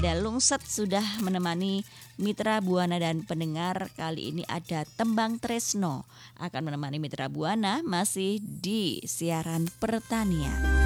ada Lungset sudah menemani Mitra Buana dan pendengar. Kali ini ada Tembang Tresno akan menemani Mitra Buana masih di siaran pertanian.